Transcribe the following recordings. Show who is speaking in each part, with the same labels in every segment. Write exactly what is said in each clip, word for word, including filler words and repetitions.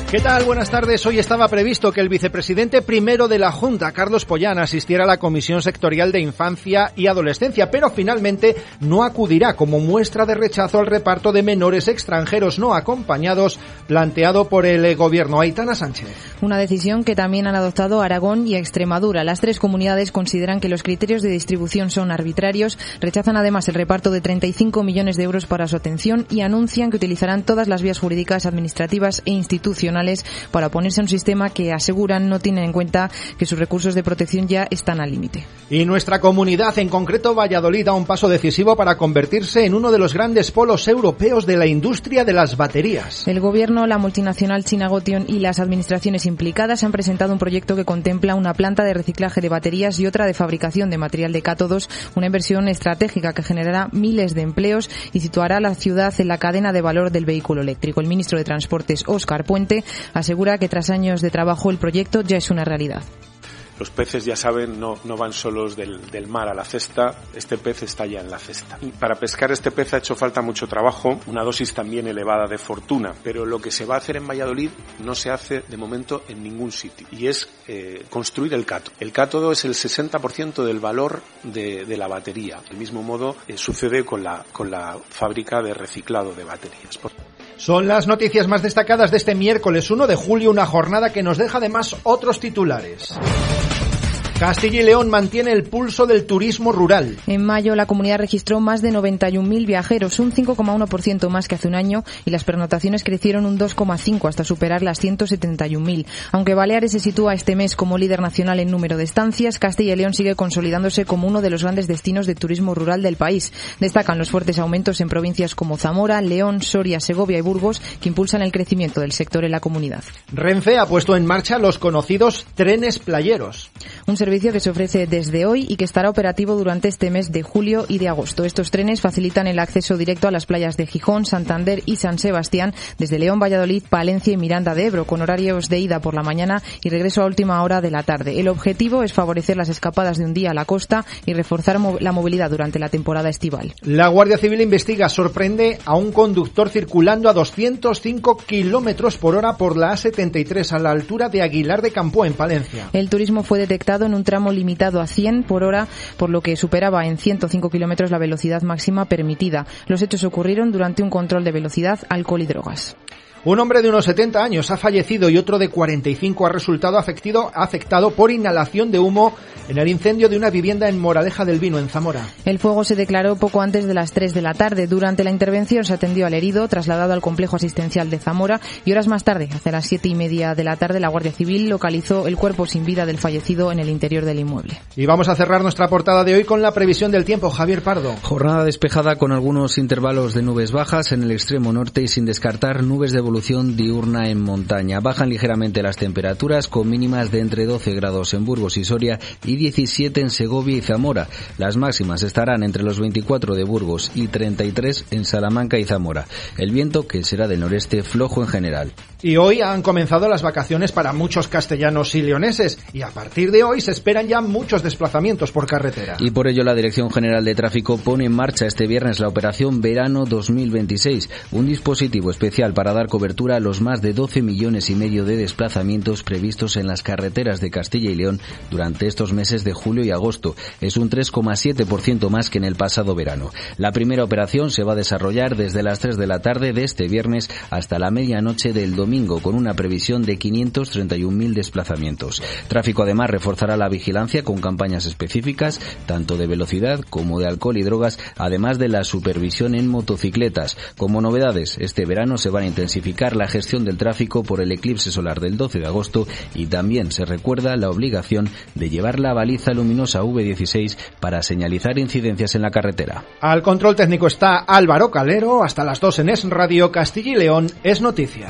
Speaker 1: ¿Qué tal? Buenas tardes. Hoy estaba previsto que el vicepresidente primero de la Junta, Carlos Pollán, asistiera a la Comisión Sectorial de Infancia y Adolescencia, pero finalmente no acudirá como muestra de rechazo al reparto de menores extranjeros no acompañados planteado por el gobierno. Aitana Sánchez.
Speaker 2: Una decisión que también han adoptado Aragón y Extremadura. Las tres comunidades consideran que los criterios de distribución son arbitrarios, rechazan además el reparto de treinta y cinco millones de euros para su atención y anuncian que utilizarán todas las vías jurídicas, administrativas e institucionales para oponerse a un sistema que aseguran no tiene en cuenta que sus recursos de protección ya están al límite.
Speaker 1: Y nuestra comunidad, en concreto Valladolid, da un paso decisivo para convertirse en uno de los grandes polos europeos de la industria de las baterías.
Speaker 2: El gobierno, la multinacional china Gotion y las administraciones implicadas han presentado un proyecto que contempla una planta de reciclaje de baterías y otra de fabricación de material de cátodos, una inversión estratégica que generará miles de empleos y situará a la ciudad en la cadena de valor del vehículo eléctrico. El ministro de Transportes, Óscar Puente, asegura que tras años de trabajo el proyecto ya es una realidad.
Speaker 3: Los peces, ya saben, no, no van solos del, del mar a la cesta, este pez está ya en la cesta. Y para pescar este pez ha hecho falta mucho trabajo, una dosis también elevada de fortuna, pero lo que se va a hacer en Valladolid no se hace de momento en ningún sitio, y es eh, construir el cátodo. El cátodo es el sesenta por ciento del valor de, de la batería. Del mismo modo eh, sucede con la, con la fábrica de reciclado de baterías. Por
Speaker 1: Son las noticias más destacadas de este miércoles uno de julio, una jornada que nos deja además otros titulares. Castilla y León mantiene el pulso del turismo rural.
Speaker 2: En mayo la comunidad registró más de noventa y un mil viajeros, un cinco coma uno por ciento más que hace un año, y las pernoctaciones crecieron un dos coma cinco hasta superar las ciento setenta y un mil. Aunque Baleares se sitúa este mes como líder nacional en número de estancias, Castilla y León sigue consolidándose como uno de los grandes destinos de turismo rural del país. Destacan los fuertes aumentos en provincias como Zamora, León, Soria, Segovia y Burgos, que impulsan el crecimiento del sector en la comunidad.
Speaker 1: Renfe ha puesto en marcha los conocidos trenes playeros.
Speaker 2: Un servicio que se ofrece desde hoy y que estará operativo durante este mes de julio y de agosto. Estos trenes facilitan el acceso directo a las playas de Gijón, Santander y San Sebastián desde León, Valladolid, Palencia y Miranda de Ebro, con horarios de ida por la mañana y regreso a última hora de la tarde. El objetivo es favorecer las escapadas de un día a la costa y reforzar la movilidad durante la temporada estival.
Speaker 1: La Guardia Civil investiga, sorprende a un conductor circulando a doscientos cinco kilómetros por hora por la A setenta y tres a la altura de Aguilar de Campo, en Palencia.
Speaker 2: El turismo fue detectado en un tramo limitado a cien por hora, por lo que superaba en ciento cinco kilómetros la velocidad máxima permitida. Los hechos ocurrieron durante un control de velocidad, alcohol y drogas.
Speaker 1: Un hombre de unos setenta años ha fallecido y otro de cuarenta y cinco ha resultado afectado, afectado por inhalación de humo en el incendio de una vivienda en Moraleja del Vino, en Zamora.
Speaker 2: El fuego se declaró poco antes de las tres de la tarde. Durante la intervención se atendió al herido, trasladado al complejo asistencial de Zamora, y horas más tarde, hacia las siete y media de la tarde, la Guardia Civil localizó el cuerpo sin vida del fallecido en el interior del inmueble.
Speaker 1: Y vamos a cerrar nuestra portada de hoy con la previsión del tiempo. Javier Pardo.
Speaker 4: Jornada despejada con algunos intervalos de nubes bajas en el extremo norte y sin descartar nubes de evolución diurna en montaña. Bajan ligeramente las temperaturas con mínimas de entre doce grados en Burgos y Soria y diecisiete en Segovia y Zamora. Las máximas estarán entre los veinticuatro de Burgos y treinta y tres en Salamanca y Zamora. El viento, que será del noreste, flojo en general.
Speaker 1: Y hoy han comenzado las vacaciones para muchos castellanos y leoneses, y a partir de hoy se esperan ya muchos desplazamientos por carretera.
Speaker 4: Y por ello la Dirección General de Tráfico pone en marcha este viernes la operación Verano dos mil veintiséis, un dispositivo especial para dar cobertura a los más de doce millones y medio de desplazamientos previstos en las carreteras de Castilla y León durante estos meses de julio y agosto. Es un tres coma siete por ciento más que en el pasado verano. La primera operación se va a desarrollar desde las tres de la tarde de este viernes hasta la medianoche del domingo, con una previsión de quinientos treinta y un mil desplazamientos. Tráfico además reforzará la vigilancia con campañas específicas, tanto de velocidad como de alcohol y drogas, además de la supervisión en motocicletas. Como novedades, este verano se van a intensificar la gestión del tráfico por el eclipse solar del doce de agosto y también se recuerda la obligación de llevar la baliza luminosa V dieciséis para señalizar incidencias en la carretera.
Speaker 1: Al control técnico está Álvaro Calero. Hasta las dos en Es Radio Castilla y León. Es noticia.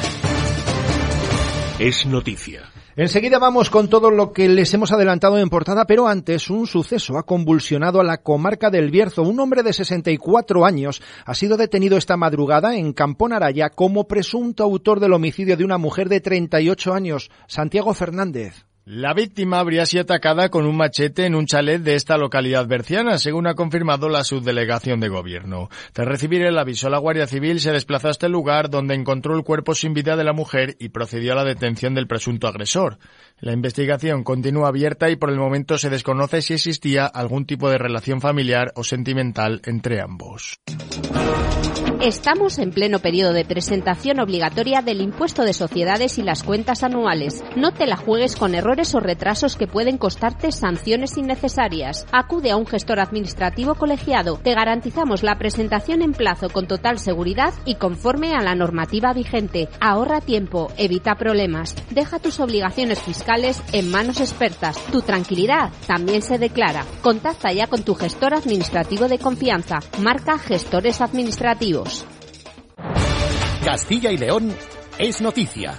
Speaker 5: Es noticia.
Speaker 1: Enseguida vamos con todo lo que les hemos adelantado en portada, pero antes un suceso ha convulsionado a la comarca del Bierzo. Un hombre de sesenta y cuatro años ha sido detenido esta madrugada en Camponaraya como presunto autor del homicidio de una mujer de treinta y ocho años, Santiago Fernández.
Speaker 5: La víctima habría sido atacada con un machete en un chalet de esta localidad berciana, según ha confirmado la subdelegación de gobierno. Tras recibir el aviso, la Guardia Civil se desplazó hasta el lugar donde encontró el cuerpo sin vida de la mujer y procedió a la detención del presunto agresor. La investigación continúa abierta y por el momento se desconoce si existía algún tipo de relación familiar o sentimental entre ambos.
Speaker 6: Estamos en pleno periodo de presentación obligatoria del impuesto de sociedades y las cuentas anuales. No te la juegues con errores o retrasos que pueden costarte sanciones innecesarias. Acude a un gestor administrativo colegiado. Te garantizamos la presentación en plazo con total seguridad y conforme a la normativa vigente. Ahorra tiempo, evita problemas. Deja tus obligaciones fiscales en manos expertas. Tu tranquilidad también se declara. Contacta ya con tu gestor administrativo de confianza. Marca Gestores Administrativos.
Speaker 7: Castilla y León es noticia.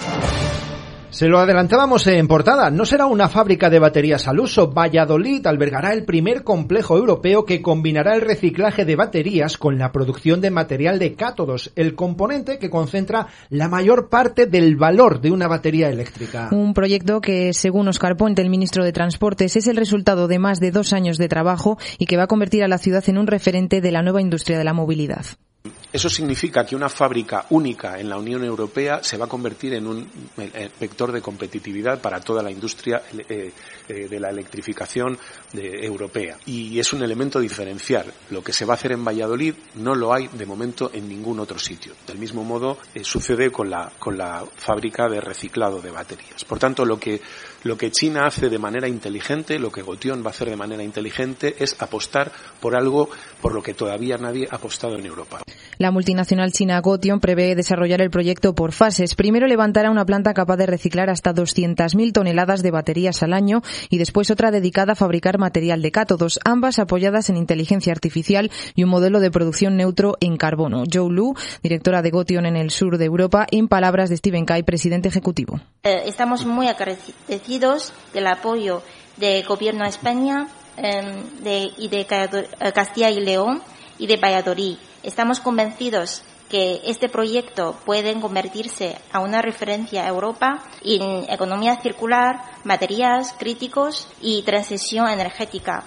Speaker 1: Se lo adelantábamos en portada. No será una fábrica de baterías al uso. Valladolid albergará el primer complejo europeo que combinará el reciclaje de baterías con la producción de material de cátodos, el componente que concentra la mayor parte del valor de una batería eléctrica.
Speaker 2: Un proyecto que, según Óscar Puente, el ministro de Transportes, es el resultado de más de dos años de trabajo y que va a convertir a la ciudad en un referente de la nueva industria de la movilidad.
Speaker 3: Eso significa que una fábrica única en la Unión Europea se va a convertir en un vector de competitividad para toda la industria eh, eh, de la electrificación de, europea. Y es un elemento diferencial. Lo que se va a hacer en Valladolid no lo hay de momento en ningún otro sitio. Del mismo modo eh, sucede con la, con la fábrica de reciclado de baterías. Por tanto, lo que, lo que China hace de manera inteligente, lo que Gotion va a hacer de manera inteligente es apostar por algo por lo que todavía nadie ha apostado en Europa.
Speaker 2: La multinacional china Gotion prevé desarrollar el proyecto por fases. Primero levantará una planta capaz de reciclar hasta doscientas mil toneladas de baterías al año y después otra dedicada a fabricar material de cátodos, ambas apoyadas en inteligencia artificial y un modelo de producción neutro en carbono. Zhou Lu, directora de Gotion en el sur de Europa, en palabras de Steven Kai, presidente ejecutivo.
Speaker 8: Eh, estamos muy agradecidos del apoyo del Gobierno de España eh, de, y de Castilla y León y de Valladolid. Estamos convencidos que este proyecto puede convertirse a una referencia a Europa en economía circular, materiales críticos y transición energética.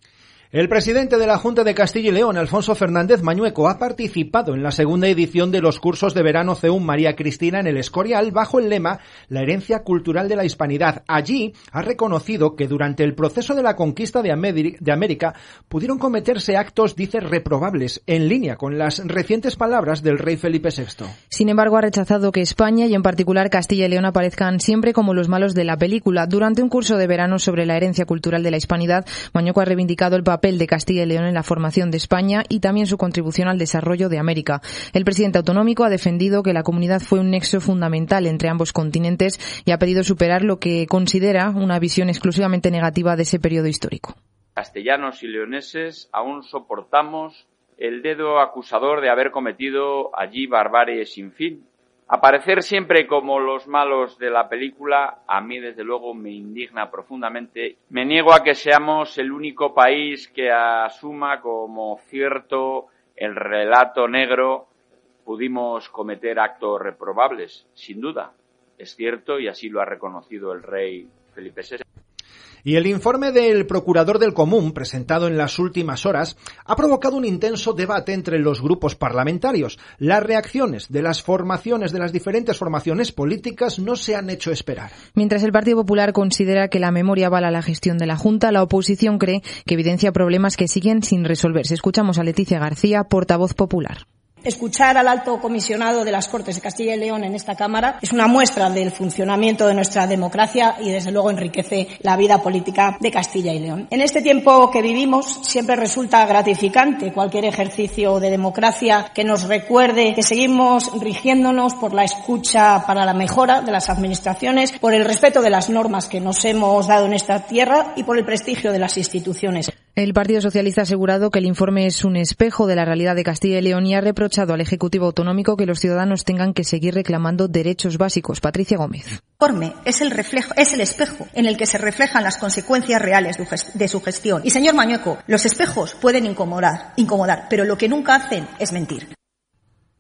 Speaker 1: El presidente de la Junta de Castilla y León, Alfonso Fernández Mañueco, ha participado en la segunda edición de los cursos de verano CEUM María Cristina en el Escorial bajo el lema La herencia cultural de la hispanidad. Allí ha reconocido que durante el proceso de la conquista de América pudieron cometerse actos, dice, reprobables, en línea con las recientes palabras del rey Felipe sexto.
Speaker 2: Sin embargo, ha rechazado que España y en particular Castilla y León aparezcan siempre como los malos de la película. Durante un curso de verano sobre la herencia cultural de la hispanidad, Mañueco ha reivindicado el papel de Castilla y León en la formación de España y también su contribución al desarrollo de América. El presidente autonómico ha defendido que la comunidad fue un nexo fundamental entre ambos continentes y ha pedido superar lo que considera una visión exclusivamente negativa de ese periodo histórico.
Speaker 9: Castellanos y leoneses aún soportamos el dedo acusador de haber cometido allí barbarie sin fin. Aparecer siempre como los malos de la película, a mí desde luego me indigna profundamente. Me niego a que seamos el único país que asuma como cierto el relato negro. Pudimos cometer actos reprobables, sin duda. Es cierto, y así lo ha reconocido el rey Felipe sexto.
Speaker 1: Y el informe del Procurador del Común, presentado en las últimas horas, ha provocado un intenso debate entre los grupos parlamentarios. Las reacciones de las formaciones, de las diferentes formaciones políticas, no se han hecho esperar.
Speaker 2: Mientras el Partido Popular considera que la memoria avala la gestión de la Junta, la oposición cree que evidencia problemas que siguen sin resolverse. Escuchamos a Leticia García, portavoz popular.
Speaker 10: Escuchar al alto comisionado de las Cortes de Castilla y León en esta Cámara es una muestra del funcionamiento de nuestra democracia y, desde luego, enriquece la vida política de Castilla y León. En este tiempo que vivimos siempre resulta gratificante cualquier ejercicio de democracia que nos recuerde que seguimos rigiéndonos por la escucha para la mejora de las administraciones, por el respeto de las normas que nos hemos dado en esta tierra y por el prestigio de las instituciones.
Speaker 2: El Partido Socialista ha asegurado que el informe es un espejo de la realidad de Castilla y León y ha reprochado al Ejecutivo Autonómico que los ciudadanos tengan que seguir reclamando derechos básicos. Patricia Gómez.
Speaker 11: El informe es el reflejo, es el espejo en el que se reflejan las consecuencias reales de su gestión. Y, señor Mañueco, los espejos pueden incomodar, incomodar, pero lo que nunca hacen es mentir.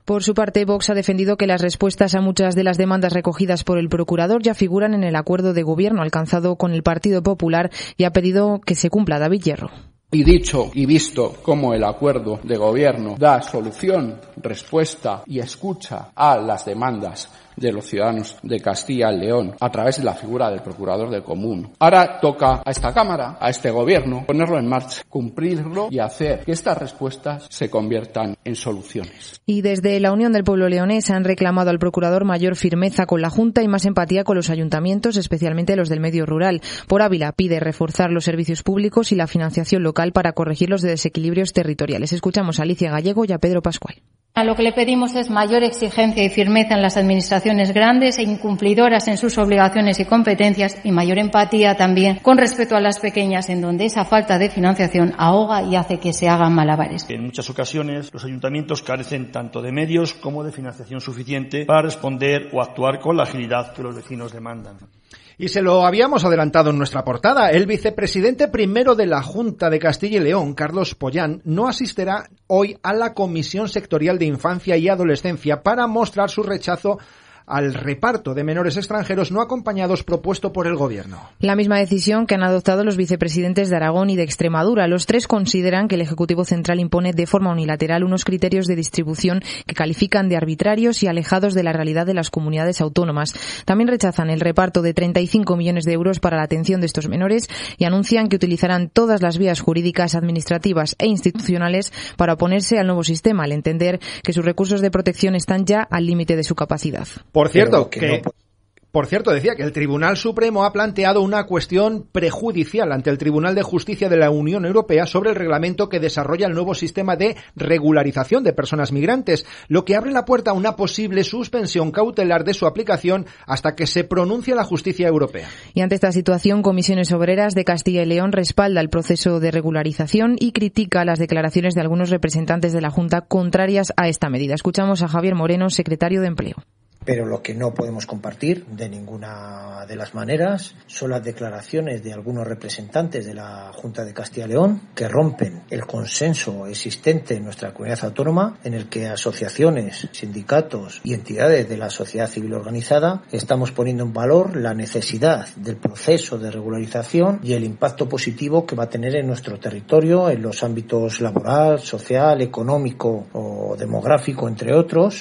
Speaker 2: Por su parte, Vox ha defendido que las respuestas a muchas de las demandas recogidas por el procurador ya figuran en el acuerdo de gobierno alcanzado con el Partido Popular y ha pedido que se cumpla. David Hierro.
Speaker 12: Y dicho y visto cómo el acuerdo de gobierno da solución, respuesta y escucha a las demandas de los ciudadanos de Castilla y León a través de la figura del procurador del común. Ahora toca a esta Cámara, a este gobierno, ponerlo en marcha, cumplirlo y hacer que estas respuestas se conviertan en soluciones.
Speaker 2: Y desde la Unión del Pueblo Leonés han reclamado al procurador mayor firmeza con la Junta y más empatía con los ayuntamientos, especialmente los del medio rural. Por Ávila pide reforzar los servicios públicos y la financiación local para corregir los desequilibrios territoriales. Escuchamos a Alicia Gallego y a Pedro Pascual.
Speaker 13: A lo que le pedimos es mayor exigencia y firmeza en las administraciones grandes e incumplidoras en sus obligaciones y competencias y mayor empatía también con respecto a las pequeñas, en donde esa falta de financiación ahoga y hace que se hagan malabares.
Speaker 14: En muchas ocasiones los ayuntamientos carecen tanto de medios como de financiación suficiente para responder o actuar con la agilidad que los vecinos demandan.
Speaker 1: Y se lo habíamos adelantado en nuestra portada. El vicepresidente primero de la Junta de Castilla y León, Carlos Pollán, no asistirá hoy a la Comisión Sectorial de Infancia y Adolescencia para mostrar su rechazo al reparto de menores extranjeros no acompañados propuesto por el Gobierno.
Speaker 2: La misma decisión que han adoptado los vicepresidentes de Aragón y de Extremadura. Los tres consideran que el Ejecutivo Central impone de forma unilateral unos criterios de distribución que califican de arbitrarios y alejados de la realidad de las comunidades autónomas. También rechazan el reparto de treinta y cinco millones de euros para la atención de estos menores y anuncian que utilizarán todas las vías jurídicas, administrativas e institucionales para oponerse al nuevo sistema, al entender que sus recursos de protección están ya al límite de su capacidad.
Speaker 1: Por cierto, que, que no... por cierto, decía que el Tribunal Supremo ha planteado una cuestión prejudicial ante el Tribunal de Justicia de la Unión Europea sobre el reglamento que desarrolla el nuevo sistema de regularización de personas migrantes, lo que abre la puerta a una posible suspensión cautelar de su aplicación hasta que se pronuncie la justicia europea.
Speaker 2: Y ante esta situación, Comisiones Obreras de Castilla y León respalda el proceso de regularización y critica las declaraciones de algunos representantes de la Junta contrarias a esta medida. Escuchamos a Javier Moreno, secretario de Empleo.
Speaker 15: Pero lo que no podemos compartir de ninguna de las maneras son las declaraciones de algunos representantes de la Junta de Castilla y León que rompen el consenso existente en nuestra comunidad autónoma, en el que asociaciones, sindicatos y entidades de la sociedad civil organizada estamos poniendo en valor la necesidad del proceso de regularización y el impacto positivo que va a tener en nuestro territorio en los ámbitos laboral, social, económico o demográfico, entre otros.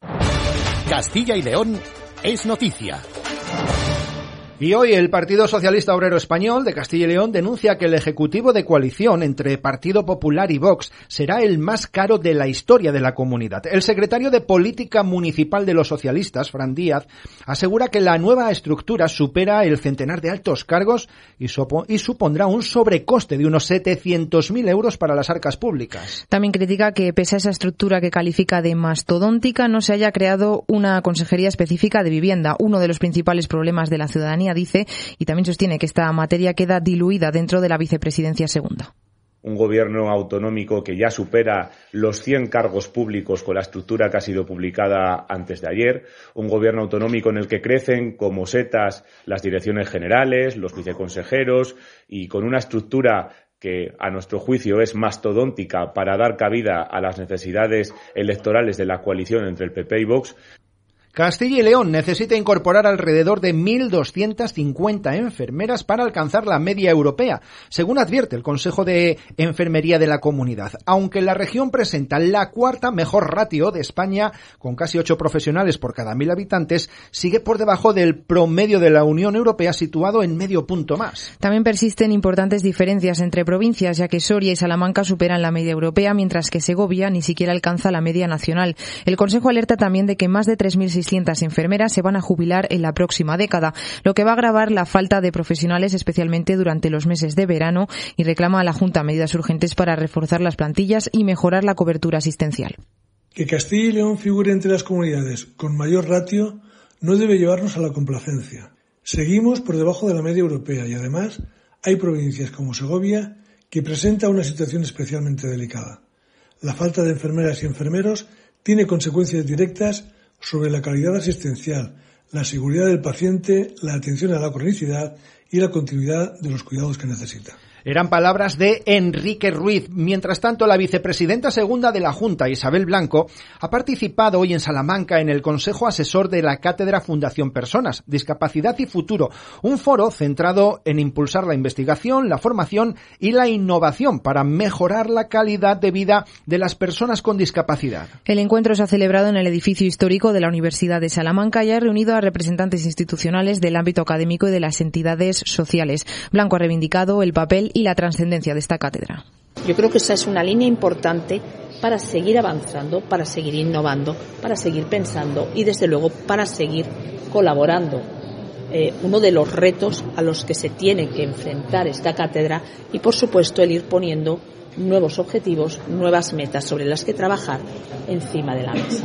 Speaker 7: Castilla y León es noticia.
Speaker 1: Y hoy el Partido Socialista Obrero Español de Castilla y León denuncia que el ejecutivo de coalición entre Partido Popular y Vox será el más caro de la historia de la comunidad. El secretario de Política Municipal de los socialistas, Fran Díaz, asegura que la nueva estructura supera el centenar de altos cargos y, supo- y supondrá un sobrecoste de unos setecientos mil euros para las arcas públicas.
Speaker 2: También critica que, pese a esa estructura que califica de mastodóntica, no se haya creado una consejería específica de vivienda, uno de los principales problemas de la ciudadanía, dice, y también sostiene que esta materia queda diluida dentro de la vicepresidencia segunda.
Speaker 16: Un gobierno autonómico que ya supera los cien cargos públicos con la estructura que ha sido publicada antes de ayer, un gobierno autonómico en el que crecen como setas las direcciones generales, los viceconsejeros y con una estructura que a nuestro juicio es mastodóntica para dar cabida a las necesidades electorales de la coalición entre el P P y Vox.
Speaker 1: Castilla y León necesita incorporar alrededor de mil doscientas cincuenta enfermeras para alcanzar la media europea, según advierte el Consejo de Enfermería de la Comunidad. Aunque la región presenta la cuarta mejor ratio de España, con casi ocho profesionales por cada mil habitantes, sigue por debajo del promedio de la Unión Europea, situado en medio punto más.
Speaker 2: También persisten importantes diferencias entre provincias, ya que Soria y Salamanca superan la media europea, mientras que Segovia ni siquiera alcanza la media nacional. El Consejo alerta también de que más de tres mil seiscientas enfermeras se van a jubilar en la próxima década, lo que va a agravar la falta de profesionales, especialmente durante los meses de verano, y reclama a la Junta medidas urgentes para reforzar las plantillas y mejorar la cobertura asistencial.
Speaker 17: Que Castilla y León figure entre las comunidades con mayor ratio no debe llevarnos a la complacencia. Seguimos por debajo de la media europea y además hay provincias como Segovia que presenta una situación especialmente delicada. La falta de enfermeras y enfermeros tiene consecuencias directas sobre la calidad asistencial, la seguridad del paciente, la atención a la cronicidad y la continuidad de los cuidados que necesita.
Speaker 1: Eran palabras de Enrique Ruiz. Mientras tanto, la vicepresidenta segunda de la Junta, Isabel Blanco, ha participado hoy en Salamanca en el Consejo Asesor de la Cátedra Fundación Personas, Discapacidad y Futuro, un foro centrado en impulsar la investigación, la formación y la innovación para mejorar la calidad de vida de las personas con discapacidad.
Speaker 2: El encuentro se ha celebrado en el edificio histórico de la Universidad de Salamanca y ha reunido a representantes institucionales del ámbito académico y de las entidades sociales. Blanco ha reivindicado el papel y la trascendencia de esta cátedra.
Speaker 18: Yo creo que esa es una línea importante para seguir avanzando, para seguir innovando, para seguir pensando y, desde luego, para seguir colaborando. Eh, uno de los retos a los que se tiene que enfrentar esta cátedra y, por supuesto, el ir poniendo nuevos objetivos, nuevas metas sobre las que trabajar encima de la mesa.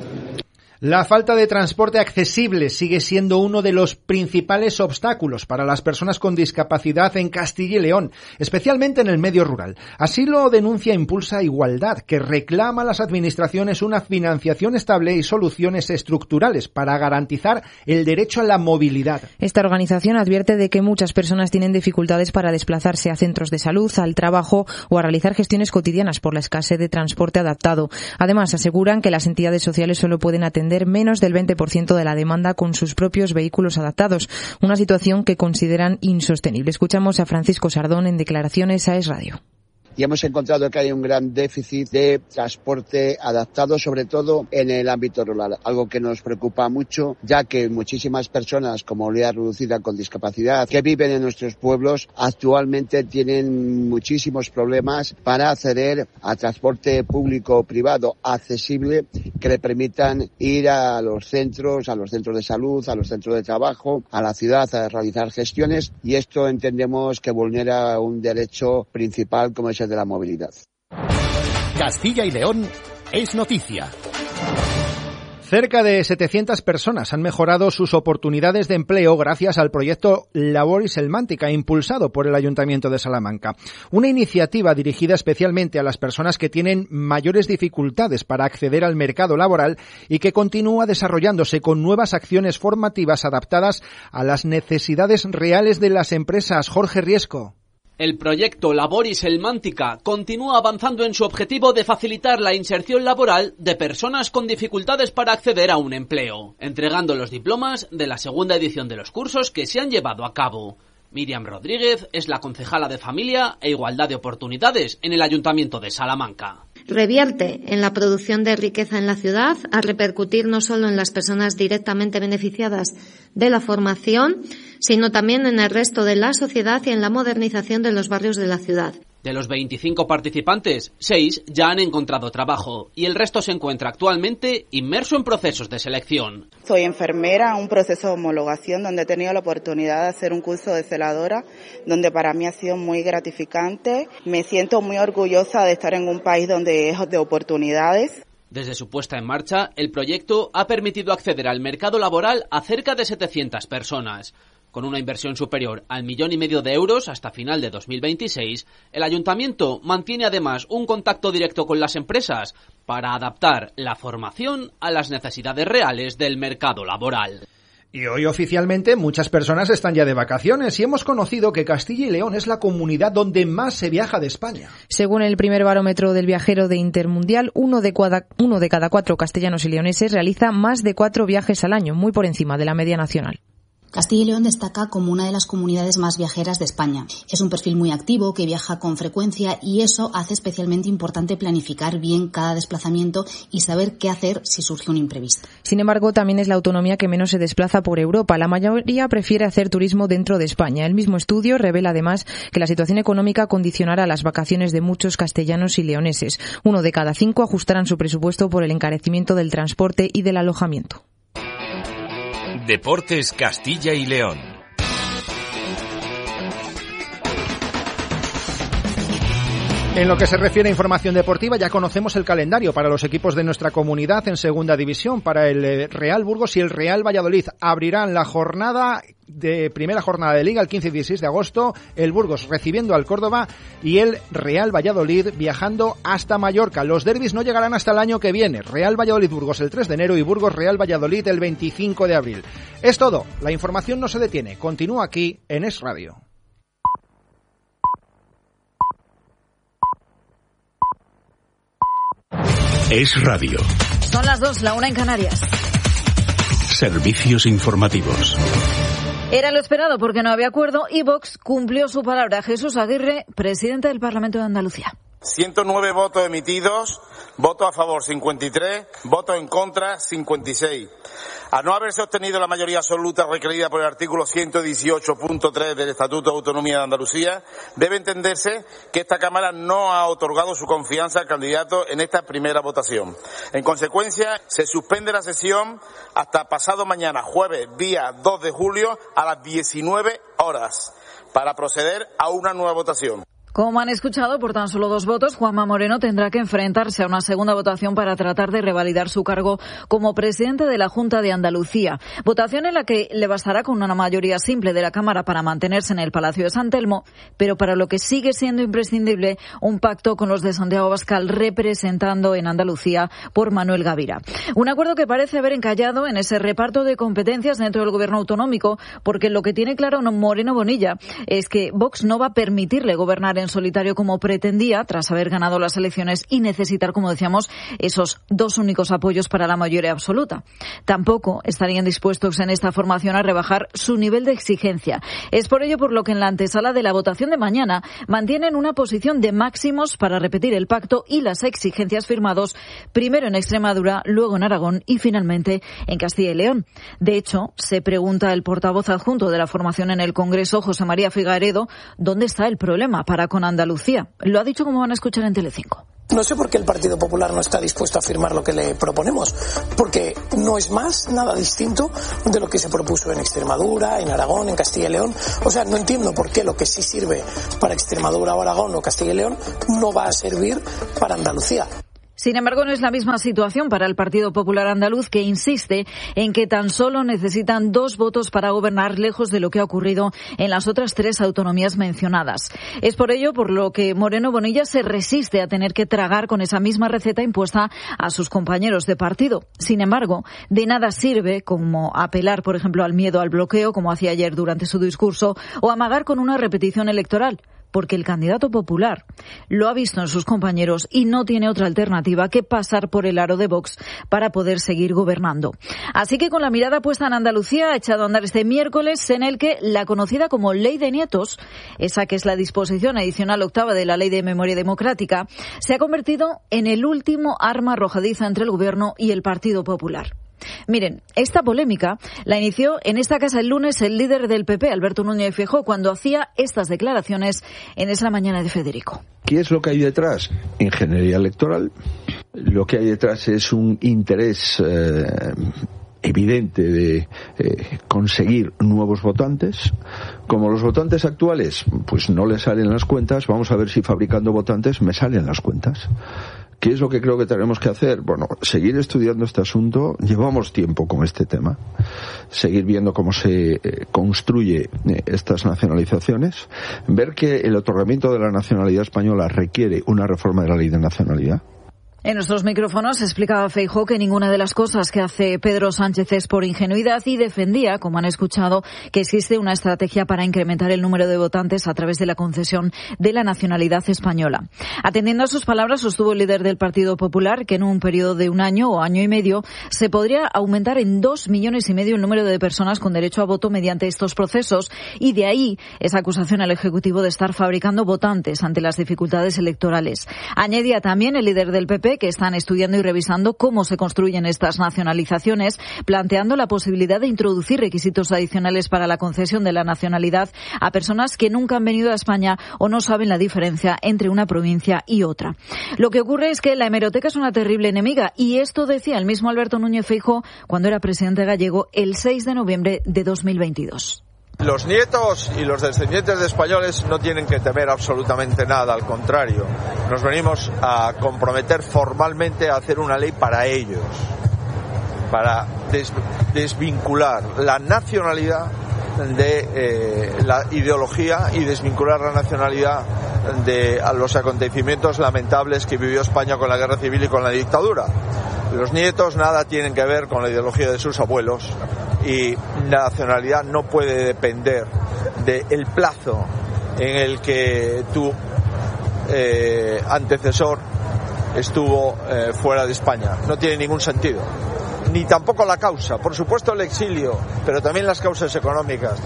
Speaker 1: La falta de transporte accesible sigue siendo uno de los principales obstáculos para las personas con discapacidad en Castilla y León, especialmente en el medio rural. Así lo denuncia Impulsa Igualdad, que reclama a las administraciones una financiación estable y soluciones estructurales para garantizar el derecho a la movilidad.
Speaker 2: Esta organización advierte de que muchas personas tienen dificultades para desplazarse a centros de salud, al trabajo o a realizar gestiones cotidianas por la escasez de transporte adaptado. Además, aseguran que las entidades sociales solo pueden atender menos del veinte por ciento de la demanda con sus propios vehículos adaptados, una situación que consideran insostenible. Escuchamos a Francisco Sardón en declaraciones a Es Radio.
Speaker 19: Y hemos encontrado que hay un gran déficit de transporte adaptado, sobre todo en el ámbito rural, algo que nos preocupa mucho, ya que muchísimas personas con movilidad reducida con discapacidad que viven en nuestros pueblos actualmente tienen muchísimos problemas para acceder a transporte público o privado accesible que le permitan ir a los centros, a los centros de salud, a los centros de trabajo, a la ciudad a realizar gestiones, y esto entendemos que vulnera un derecho principal como es el de la movilidad.
Speaker 7: Castilla y León es noticia.
Speaker 1: Cerca de setecientas personas han mejorado sus oportunidades de empleo gracias al proyecto Laboris Selmántica, impulsado por el Ayuntamiento de Salamanca. Una iniciativa dirigida especialmente a las personas que tienen mayores dificultades para acceder al mercado laboral y que continúa desarrollándose con nuevas acciones formativas adaptadas a las necesidades reales de las empresas. Jorge Riesco.
Speaker 20: El proyecto Laboris Selmántica continúa avanzando en su objetivo de facilitar la inserción laboral de personas con dificultades para acceder a un empleo, entregando los diplomas de la segunda edición de los cursos que se han llevado a cabo. Miriam Rodríguez es la concejala de Familia e Igualdad de Oportunidades en el Ayuntamiento de Salamanca.
Speaker 21: Revierte en la producción de riqueza en la ciudad, a repercutir no solo en las personas directamente beneficiadas de la formación, sino también en el resto de la sociedad y en la modernización de los barrios de la ciudad.
Speaker 20: De los veinticinco participantes, seis ya han encontrado trabajo y el resto se encuentra actualmente inmerso en procesos de selección.
Speaker 22: Soy enfermera, un proceso de homologación donde he tenido la oportunidad de hacer un curso de celadora, donde para mí ha sido muy gratificante. Me siento muy orgullosa de estar en un país donde es de oportunidades.
Speaker 20: Desde su puesta en marcha, el proyecto ha permitido acceder al mercado laboral a cerca de setecientas personas. Con una inversión superior al millón y medio de euros hasta final de dos mil veintiséis, el Ayuntamiento mantiene además un contacto directo con las empresas para adaptar la formación a las necesidades reales del mercado laboral.
Speaker 1: Y hoy oficialmente muchas personas están ya de vacaciones y hemos conocido que Castilla y León es la comunidad donde más se viaja de España.
Speaker 2: Según el primer barómetro del viajero de Intermundial, uno de, cada, uno de cada cuatro castellanos y leoneses realiza más de cuatro viajes al año, muy por encima de la media nacional.
Speaker 23: Castilla y León destaca como una de las comunidades más viajeras de España. Es un perfil muy activo que viaja con frecuencia y eso hace especialmente importante planificar bien cada desplazamiento y saber qué hacer si surge un imprevisto.
Speaker 2: Sin embargo, también es la autonomía que menos se desplaza por Europa. La mayoría prefiere hacer turismo dentro de España. El mismo estudio revela además que la situación económica condicionará las vacaciones de muchos castellanos y leoneses. Uno de cada cinco ajustarán su presupuesto por el encarecimiento del transporte y del alojamiento.
Speaker 24: Deportes Castilla y León.
Speaker 1: En lo que se refiere a información deportiva, ya conocemos el calendario para los equipos de nuestra comunidad en segunda división. Para el Real Burgos y el Real Valladolid abrirán la jornada de primera jornada de Liga el quince y dieciséis de agosto, el Burgos recibiendo al Córdoba y el Real Valladolid viajando hasta Mallorca. Los derbis no llegarán hasta el año que viene. Real Valladolid-Burgos el tres de enero y Burgos-Real Valladolid el veinticinco de abril. Es todo. La información no se detiene. Continúa aquí en Es Radio.
Speaker 4: Es Radio.
Speaker 5: Son las dos, la una en Canarias.
Speaker 4: Servicios informativos.
Speaker 5: Era lo esperado porque no había acuerdo y Vox cumplió su palabra. Jesús Aguirre, presidente del Parlamento de Andalucía.
Speaker 6: ciento nueve votos emitidos, votos a favor cincuenta y tres, votos en contra cincuenta y seis. Al no haberse obtenido la mayoría absoluta requerida por el artículo ciento dieciocho punto tres del Estatuto de Autonomía de Andalucía, debe entenderse que esta Cámara no ha otorgado su confianza al candidato en esta primera votación. En consecuencia, se suspende la sesión hasta pasado mañana, jueves, día dos de julio, a las diecinueve horas, para proceder a una nueva votación.
Speaker 5: Como han escuchado, por tan solo dos votos, Juanma Moreno tendrá que enfrentarse a una segunda votación para tratar de revalidar su cargo como presidente de la Junta de Andalucía. Votación en la que le bastará con una mayoría simple de la Cámara para mantenerse en el Palacio de San Telmo, pero para lo que sigue siendo imprescindible un pacto con los de Santiago Abascal representando en Andalucía por Manuel Gavira. Un acuerdo que parece haber encallado en ese reparto de competencias dentro del gobierno autonómico, porque lo que tiene claro Moreno Bonilla es que Vox no va a permitirle gobernar en solitario como pretendía tras haber ganado las elecciones y necesitar, como decíamos, esos dos únicos apoyos para la mayoría absoluta. Tampoco estarían dispuestos en esta formación a rebajar su nivel de exigencia. Es por ello por lo que en la antesala de la votación de mañana mantienen una posición de máximos para repetir el pacto y las exigencias firmados primero en Extremadura, luego en Aragón y finalmente en Castilla y León. De hecho, se pregunta el portavoz adjunto de la formación en el Congreso, José María Figaredo, ¿dónde está el problema para con Andalucía? Lo ha dicho, como van a escuchar en Telecinco.
Speaker 24: No sé por qué el Partido Popular no está dispuesto a firmar lo que le proponemos, porque no es más nada distinto de lo que se propuso en Extremadura, en Aragón, en Castilla y León. O sea, no entiendo por qué lo que sí sirve para Extremadura o Aragón o Castilla y León no va a servir para Andalucía.
Speaker 5: Sin embargo, no es la misma situación para el Partido Popular Andaluz, que insiste en que tan solo necesitan dos votos para gobernar, lejos de lo que ha ocurrido en las otras tres autonomías mencionadas. Es por ello por lo que Moreno Bonilla se resiste a tener que tragar con esa misma receta impuesta a sus compañeros de partido. Sin embargo, de nada sirve como apelar, por ejemplo, al miedo al bloqueo, como hacía ayer durante su discurso, o amagar con una repetición electoral, porque el candidato popular lo ha visto en sus compañeros y no tiene otra alternativa que pasar por el aro de Vox para poder seguir gobernando. Así que, con la mirada puesta en Andalucía, ha echado a andar este miércoles en el que la conocida como Ley de Nietos, esa que es la disposición adicional octava de la Ley de Memoria Democrática, se ha convertido en el último arma arrojadiza entre el Gobierno y el Partido Popular. Miren, esta polémica la inició en esta casa el lunes el líder del P P, Alberto Núñez Feijóo, cuando hacía estas declaraciones en Es la Mañana de Federico.
Speaker 25: ¿Qué es lo que hay detrás? Ingeniería electoral. Lo que hay detrás es un interés eh, evidente de eh, conseguir nuevos votantes. Como los votantes actuales pues no les salen las cuentas, vamos a ver si fabricando votantes me salen las cuentas. ¿Qué es lo que creo que tenemos que hacer? Bueno, seguir estudiando este asunto. Llevamos tiempo con este tema. Seguir viendo cómo se eh, construye eh, estas nacionalizaciones. Ver que el otorgamiento de la nacionalidad española requiere una reforma de la ley de nacionalidad.
Speaker 5: En nuestros micrófonos explicaba Feijóo que ninguna de las cosas que hace Pedro Sánchez es por ingenuidad y defendía, como han escuchado, que existe una estrategia para incrementar el número de votantes a través de la concesión de la nacionalidad española. Atendiendo a sus palabras, sostuvo el líder del Partido Popular que en un periodo de un año o año y medio se podría aumentar en dos millones y medio el número de personas con derecho a voto mediante estos procesos, y de ahí esa acusación al Ejecutivo de estar fabricando votantes ante las dificultades electorales. Añadía también el líder del P P que están estudiando y revisando cómo se construyen estas nacionalizaciones, planteando la posibilidad de introducir requisitos adicionales para la concesión de la nacionalidad a personas que nunca han venido a España o no saben la diferencia entre una provincia y otra. Lo que ocurre es que la hemeroteca es una terrible enemiga, y esto decía el mismo Alberto Núñez Feijóo cuando era presidente gallego el seis de noviembre de dos mil veintidós.
Speaker 3: Los nietos y los descendientes de españoles no tienen que temer absolutamente nada, al contrario. Nos venimos a comprometer formalmente a hacer una ley para ellos, para des- desvincular la nacionalidad de eh, la ideología y desvincular la nacionalidad de a los acontecimientos lamentables que vivió España con la guerra civil y con la dictadura. Los nietos nada tienen que ver con la ideología de sus abuelos y la nacionalidad no puede depender del plazo en el que tu eh, antecesor estuvo eh, fuera de España. No tiene ningún sentido. Ni tampoco la causa. Por supuesto el exilio, pero también las causas económicas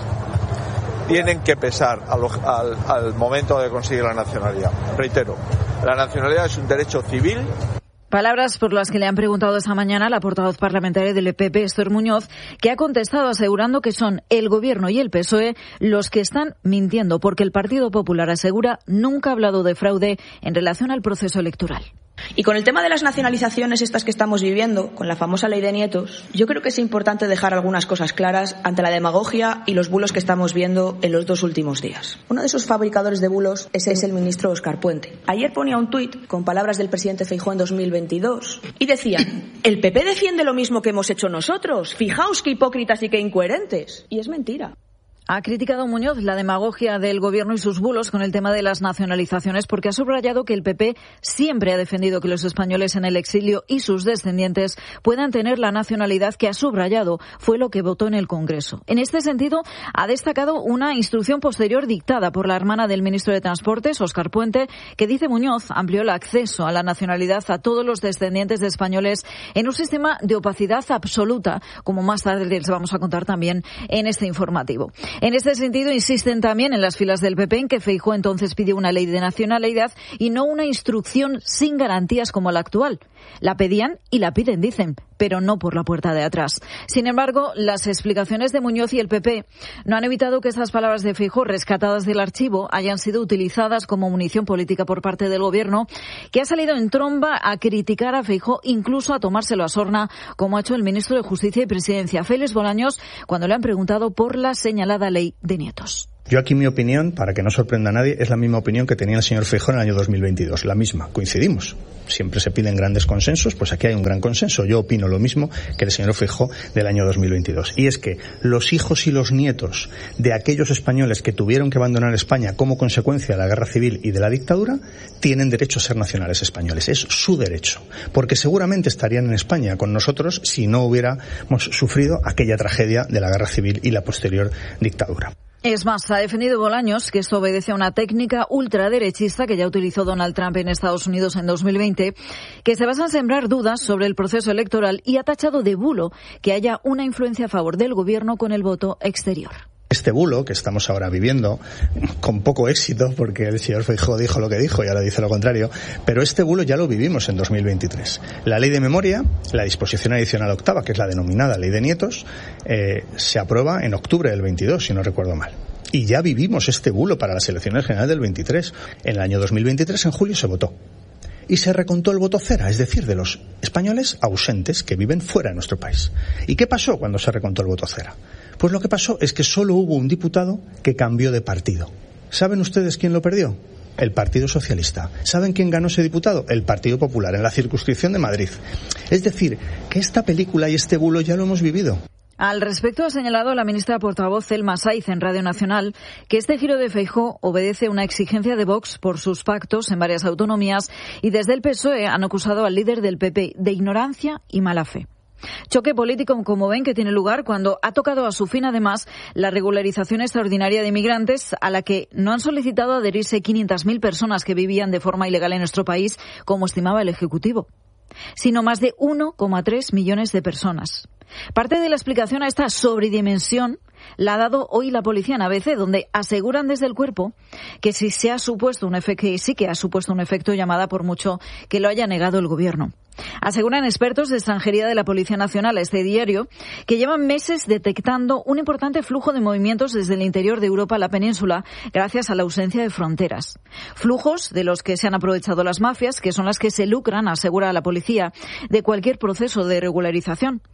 Speaker 3: tienen que pesar al, al, al momento de conseguir la nacionalidad. Reitero, la nacionalidad es un derecho civil.
Speaker 5: Palabras por las que le han preguntado esta mañana la portavoz parlamentaria del P P, Esther Muñoz, que ha contestado asegurando que son el Gobierno y el P S O E los que están mintiendo, porque el Partido Popular asegura nunca ha hablado de fraude en relación al proceso electoral.
Speaker 8: Y con el tema de las nacionalizaciones estas que estamos viviendo, con la famosa ley de nietos, yo creo que es importante dejar algunas cosas claras ante la demagogia y los bulos que estamos viendo en los dos últimos días. Uno de esos fabricadores de bulos es, es el ministro Óscar Puente. Ayer ponía un tuit con palabras del presidente Feijóo en dos mil veintidós y decía: el P P defiende lo mismo que hemos hecho nosotros. Fijaos qué hipócritas y qué incoherentes. Y es mentira.
Speaker 5: Ha criticado Muñoz la demagogia del Gobierno y sus bulos con el tema de las nacionalizaciones, porque ha subrayado que el P P siempre ha defendido que los españoles en el exilio y sus descendientes puedan tener la nacionalidad que, ha subrayado, fue lo que votó en el Congreso. En este sentido, ha destacado una instrucción posterior dictada por la hermana del ministro de Transportes, Óscar Puente, que, dice Muñoz, amplió el acceso a la nacionalidad a todos los descendientes de españoles en un sistema de opacidad absoluta, como más tarde les vamos a contar también en este informativo. En este sentido, insisten también en las filas del P P en que Feijóo entonces pidió una ley de nacionalidad y no una instrucción sin garantías como la actual. La pedían y la piden, dicen, pero no por la puerta de atrás. Sin embargo, las explicaciones de Muñoz y el P P no han evitado que estas palabras de Feijóo, rescatadas del archivo, hayan sido utilizadas como munición política por parte del Gobierno, que ha salido en tromba a criticar a Feijóo, incluso a tomárselo a sorna, como ha hecho el ministro de Justicia y Presidencia, Félix Bolaños, cuando le han preguntado por la señalada ley de nietos.
Speaker 9: Yo aquí mi opinión, para que no sorprenda a nadie, es la misma opinión que tenía el señor Feijóo en el año dos mil veintidós. La misma, coincidimos. Siempre se piden grandes consensos, pues aquí hay un gran consenso. Yo opino lo mismo que el señor Feijóo del año dos mil veintidós. Y es que los hijos y los nietos de aquellos españoles que tuvieron que abandonar España como consecuencia de la guerra civil y de la dictadura, tienen derecho a ser nacionales españoles. Es su derecho. Porque seguramente estarían en España con nosotros si no hubiéramos sufrido aquella tragedia de la guerra civil y la posterior dictadura.
Speaker 5: Es más, ha defendido Bolaños que esto obedece a una técnica ultraderechista que ya utilizó Donald Trump en Estados Unidos en dos mil veinte, que se basa en sembrar dudas sobre el proceso electoral, y ha tachado de bulo que haya una influencia a favor del Gobierno con el voto exterior.
Speaker 9: Este bulo que estamos ahora viviendo, con poco éxito, porque el señor Feijóo dijo lo que dijo y ahora dice lo contrario, pero este bulo ya lo vivimos en dos mil veintitrés. La ley de memoria, la disposición adicional octava, que es la denominada ley de nietos, eh, se aprueba en octubre del veintidós, si no recuerdo mal. Y ya vivimos este bulo para las elecciones generales del veintitrés. En el año dos mil veintitrés, en julio, se votó. Y se recontó el voto cera, es decir, de los españoles ausentes que viven fuera de nuestro país. ¿Y qué pasó cuando se recontó el voto cera? Pues lo que pasó es que solo hubo un diputado que cambió de partido. ¿Saben ustedes quién lo perdió? El Partido Socialista. ¿Saben quién ganó ese diputado? El Partido Popular, en la circunscripción de Madrid. Es decir, que esta película y este bulo ya lo hemos vivido.
Speaker 5: Al respecto ha señalado la ministra portavoz Elma Saiz en Radio Nacional que este giro de Feijóo obedece a una exigencia de Vox por sus pactos en varias autonomías, y desde el P S O E han acusado al líder del P P de ignorancia y mala fe. Choque político, como ven, que tiene lugar cuando ha tocado a su fin, además, la regularización extraordinaria de inmigrantes, a la que no han solicitado adherirse quinientas mil personas que vivían de forma ilegal en nuestro país, como estimaba el Ejecutivo, sino más de uno coma tres millones de personas. Parte de la explicación a esta sobredimensión la ha dado hoy la policía en A B C, donde aseguran desde el cuerpo que sí se ha supuesto un efecto, que sí que ha supuesto un efecto llamada, por mucho que lo haya negado el Gobierno. Aseguran expertos de extranjería de la Policía Nacional a este diario que llevan meses detectando un importante flujo de movimientos desde el interior de Europa a la península gracias a la ausencia de fronteras. Flujos de los que se han aprovechado las mafias, que son las que se lucran, asegura la policía, de cualquier proceso de regularización. Proceso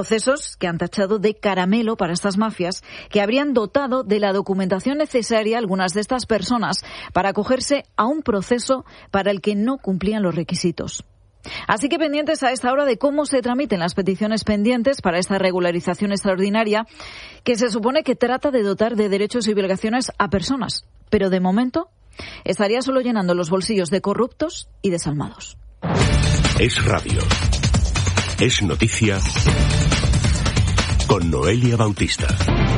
Speaker 5: Procesos que han tachado de caramelo para estas mafias, que habrían dotado de la documentación necesaria a algunas de estas personas para acogerse a un proceso para el que no cumplían los requisitos. Así que pendientes a esta hora de cómo se tramiten las peticiones pendientes para esta regularización extraordinaria, que se supone que trata de dotar de derechos y obligaciones a personas, pero de momento estaría solo llenando los bolsillos de corruptos y desalmados.
Speaker 4: Es radio. Es noticia con Noelia Bautista.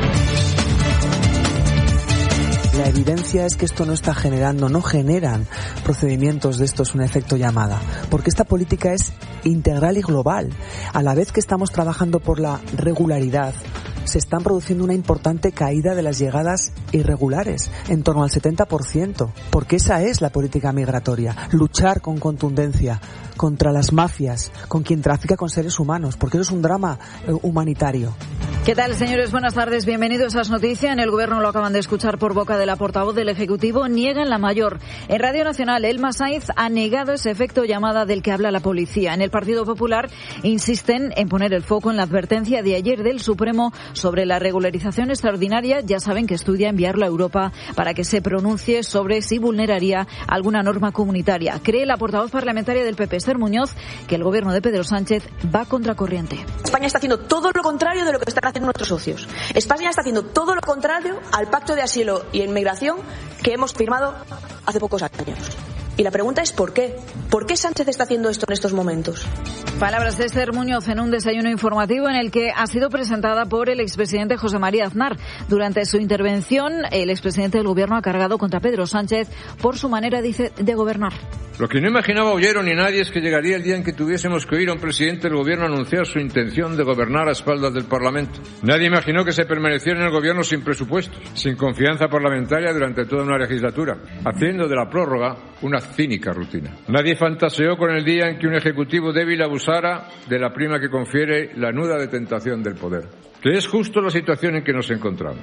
Speaker 10: La evidencia es que esto no está generando, no generan procedimientos de estos un efecto llamada, porque esta política es integral y global. A la vez que estamos trabajando por la regularidad, se están produciendo una importante caída de las llegadas irregulares, en torno al setenta por ciento, porque esa es la política migratoria, luchar con contundencia contra las mafias, con quien trafica con seres humanos, porque eso es un drama eh, humanitario.
Speaker 5: ¿Qué tal, señores? Buenas tardes. Bienvenidos a As Noticia. En el Gobierno lo acaban de escuchar por boca de la portavoz del Ejecutivo. Niegan la mayor. En Radio Nacional, Elma Sainz ha negado ese efecto llamada del que habla la policía. En el Partido Popular insisten en poner el foco en la advertencia de ayer del Supremo sobre la regularización extraordinaria. Ya saben que estudia enviarlo a Europa para que se pronuncie sobre si vulneraría alguna norma comunitaria. Cree la portavoz parlamentaria del P P, Esther Muñoz, que el Gobierno de Pedro Sánchez va contracorriente.
Speaker 8: España está haciendo todo lo contrario de lo que están haciendo nuestros socios. España está haciendo todo lo contrario al Pacto de Asilo y Inmigración que hemos firmado hace pocos años. Y la pregunta es ¿por qué? ¿Por qué Sánchez está haciendo esto en estos momentos?
Speaker 5: Palabras de Esther Muñoz en un desayuno informativo en el que ha sido presentada por el expresidente José María Aznar. Durante su intervención, el expresidente del Gobierno ha cargado contra Pedro Sánchez por su manera, dice, de gobernar.
Speaker 11: Lo que no imaginaba Ollero ni nadie es que llegaría el día en que tuviésemos que oír a un presidente del Gobierno anunciar su intención de gobernar a espaldas del Parlamento. Nadie imaginó que se permaneciera en el Gobierno sin presupuestos, sin confianza parlamentaria durante toda una legislatura, haciendo de la prórroga una cínica rutina. Nadie fantaseó con el día en que un ejecutivo débil abusara de la prima que confiere la nuda de tentación del poder, que es justo la situación en que nos encontramos.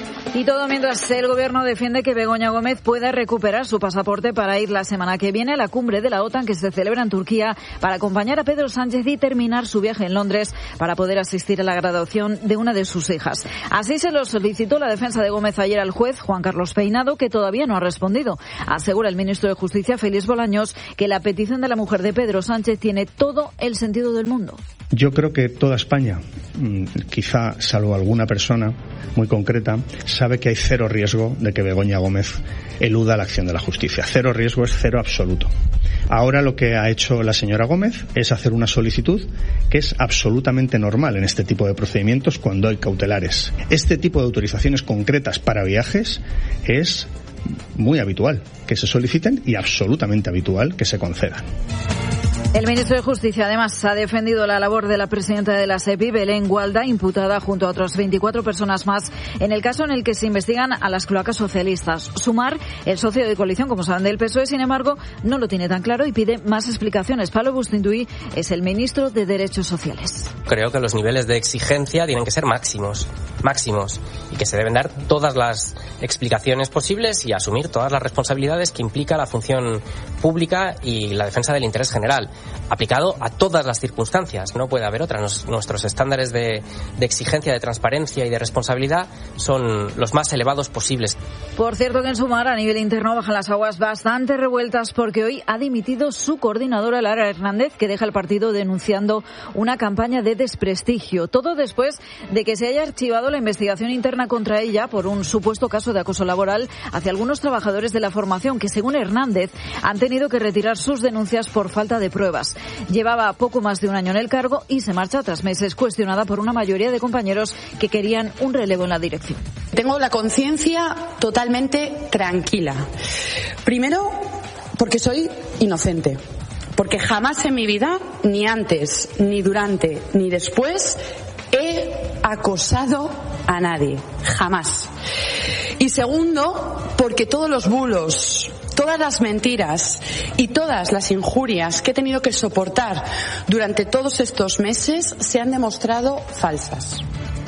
Speaker 5: Y todo mientras el Gobierno defiende que Begoña Gómez pueda recuperar su pasaporte para ir la semana que viene a la cumbre de la OTAN que se celebra en Turquía para acompañar a Pedro Sánchez y terminar su viaje en Londres para poder asistir a la graduación de una de sus hijas. Así se lo solicitó la defensa de Gómez ayer al juez Juan Carlos Peinado, que todavía no ha respondido. Asegura el ministro de Justicia, Félix Bolaños, que la petición de la mujer de Pedro Sánchez tiene todo el sentido del mundo.
Speaker 9: Yo creo que toda España, quizá salvo alguna persona muy concreta, sabe que hay cero riesgo de que Begoña Gómez eluda la acción de la justicia. Cero riesgo es cero absoluto. Ahora lo que ha hecho la señora Gómez es hacer una solicitud que es absolutamente normal en este tipo de procedimientos cuando hay cautelares. Este tipo de autorizaciones concretas para viajes es muy habitual que se soliciten y absolutamente habitual que se concedan.
Speaker 5: El ministro de Justicia, además, ha defendido la labor de la presidenta de la SEPI, Belén Gualda, imputada junto a otras veinticuatro personas más en el caso en el que se investigan a las cloacas socialistas. Sumar, el socio de coalición, como saben, del P S O E, sin embargo, no lo tiene tan claro y pide más explicaciones. Pablo Bustinduy es el ministro de Derechos Sociales.
Speaker 12: Creo que los niveles de exigencia tienen que ser máximos, máximos, y que se deben dar todas las explicaciones posibles y asumir todas las responsabilidades que implica la función pública y la defensa del interés general, aplicado a todas las circunstancias. No puede haber otra. Nos, nuestros estándares de, de exigencia, de transparencia y de responsabilidad son los más elevados posibles.
Speaker 5: Por cierto que en Sumar, a nivel interno, bajan las aguas bastante revueltas porque hoy ha dimitido su coordinadora, Lara Hernández, que deja el partido denunciando una campaña de desprestigio. Todo después de que se haya archivado la investigación interna contra ella por un supuesto caso de acoso laboral hacia algunos trabajadores de la formación que, según Hernández, han tenido que retirar sus denuncias por falta de pruebas. Llevaba poco más de un año en el cargo y se marcha tras meses cuestionada por una mayoría de compañeros que querían un relevo en la dirección.
Speaker 13: Tengo la conciencia totalmente tranquila. Primero, porque soy inocente. Porque jamás en mi vida, ni antes, ni durante, ni después, he acosado a nadie. Jamás. Y segundo, porque todos los bulos, todas las mentiras y todas las injurias que he tenido que soportar durante todos estos meses se han demostrado falsas.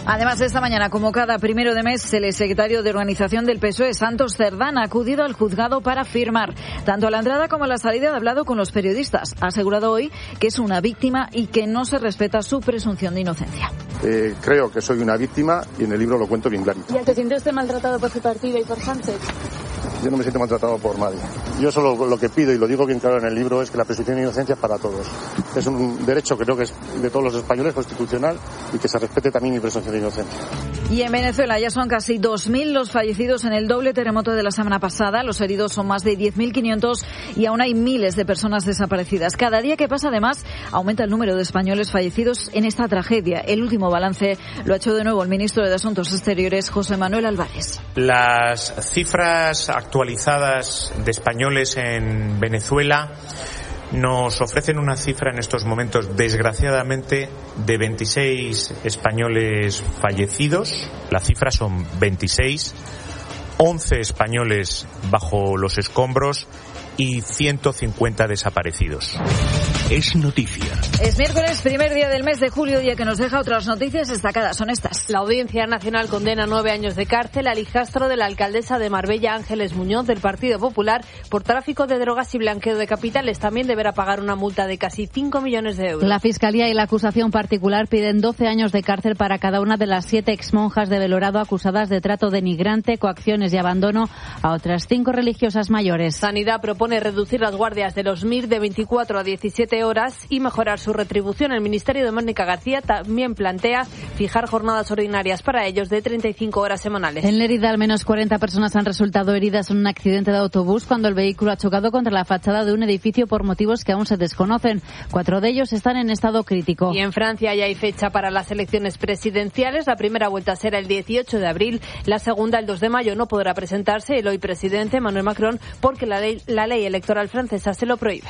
Speaker 5: Además, esta mañana, como cada primero de mes, el secretario de Organización del P S O E, Santos Cerdán, ha acudido al juzgado para firmar. Tanto a la entrada como a la salida ha hablado con los periodistas. Ha asegurado hoy que es una víctima y que no se respeta su presunción de inocencia.
Speaker 14: Eh, creo que soy una víctima y en el libro lo cuento bien clarito.
Speaker 15: ¿Y te siente usted maltratado por su partido y por Sánchez?
Speaker 14: Yo no me siento maltratado por nadie. Yo solo lo que pido, y lo digo bien claro en el libro, es que la presunción de inocencia es para todos. Es un derecho, creo que es de todos los españoles, constitucional, y que se respete también mi presunción de inocencia.
Speaker 5: Y en Venezuela ya son casi dos mil los fallecidos en el doble terremoto de la semana pasada. Los heridos son más de diez mil quinientos y aún hay miles de personas desaparecidas. Cada día que pasa, además, aumenta el número de españoles fallecidos en esta tragedia. El último balance lo ha hecho de nuevo el ministro de Asuntos Exteriores, José Manuel Álvarez.
Speaker 16: Las cifras actualizadas de españoles en Venezuela nos ofrecen una cifra en estos momentos, desgraciadamente, de veintiséis españoles fallecidos. La cifra son veintiséis, once españoles bajo los escombros y ciento cincuenta desaparecidos.
Speaker 4: Es noticia.
Speaker 5: Es miércoles, primer día del mes de julio, día que nos deja otras noticias destacadas. Son estas.
Speaker 17: La Audiencia Nacional condena nueve años de cárcel al hijastro de la alcaldesa de Marbella, Ángeles Muñoz, del Partido Popular, por tráfico de drogas y blanqueo de capitales. También deberá pagar una multa de casi cinco millones de euros.
Speaker 18: La Fiscalía y la acusación particular piden doce años de cárcel para cada una de las siete exmonjas de Belorado acusadas de trato denigrante, coacciones y abandono a otras cinco religiosas mayores.
Speaker 17: Sanidad propone reducir las guardias de los M I R de veinticuatro a diecisiete horas y mejorar su retribución. El Ministerio de Mónica García también plantea fijar jornadas ordinarias para ellos de treinta y cinco horas semanales.
Speaker 18: En Lérida, al menos cuarenta personas han resultado heridas en un accidente de autobús cuando el vehículo ha chocado contra la fachada de un edificio por motivos que aún se desconocen. Cuatro de ellos están en estado crítico.
Speaker 17: Y en Francia ya hay fecha para las elecciones presidenciales. La primera vuelta será el dieciocho de abril, la segunda el dos de mayo. No podrá presentarse el hoy presidente Emmanuel Macron porque la ley, la ley electoral francesa se lo prohíbe.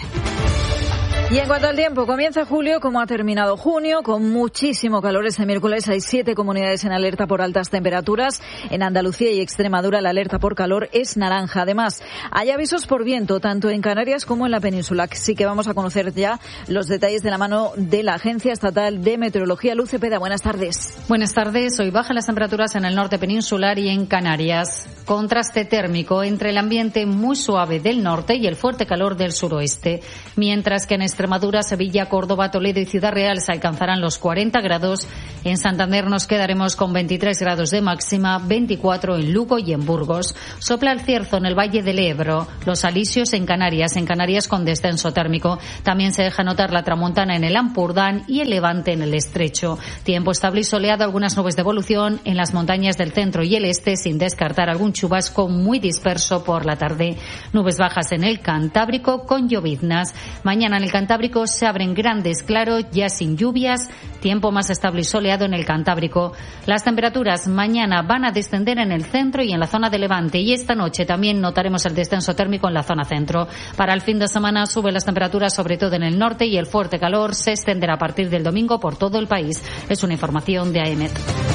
Speaker 5: Y en cuanto al tiempo, comienza julio como ha terminado junio, con muchísimo calor. Este miércoles hay siete comunidades en alerta por altas temperaturas. En Andalucía y Extremadura la alerta por calor es naranja. Además, hay avisos por viento, tanto en Canarias como en la península. Así que vamos a conocer ya los detalles de la mano de la Agencia Estatal de Meteorología. Luz Cepeda, buenas tardes.
Speaker 26: Buenas tardes. Hoy bajan las temperaturas en el norte peninsular y en Canarias. Contraste térmico entre el ambiente muy suave del norte y el fuerte calor del suroeste. Mientras que en Extremadura, Sevilla, Córdoba, Toledo y Ciudad Real se alcanzarán los cuarenta grados. En Santander nos quedaremos con veintitrés grados de máxima, veinticuatro en Lugo y en Burgos. Sopla el cierzo en el Valle del Ebro, los alisios en Canarias, en Canarias con descenso térmico. También se deja notar la tramontana en el Ampurdán y el levante en el Estrecho. Tiempo estable y soleado, algunas nubes de evolución en las montañas del centro y el este, sin descartar algún chubasco muy disperso por la tarde. Nubes bajas en el Cantábrico con lloviznas. Mañana en el Cantábrico se abren grandes claros, ya sin lluvias, tiempo más estable y soleado en el Cantábrico. Las temperaturas mañana van a descender en el centro y en la zona de Levante, y esta noche también notaremos el descenso térmico en la zona centro. Para el fin de semana suben las temperaturas sobre todo en el norte y el fuerte calor se extenderá a partir del domingo por todo el país. Es una información de AEMET.